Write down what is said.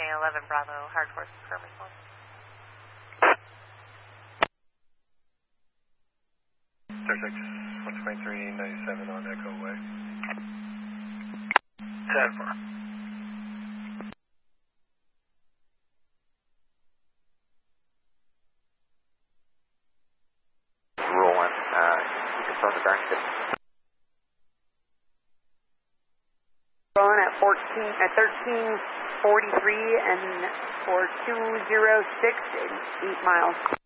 runway 11 Bravo, hard course confirm response. Star 123.97 on Echo Way. 10-4. Rolling, you confirm the dark shift. Rolling at 1343 and for 206 and 8 miles.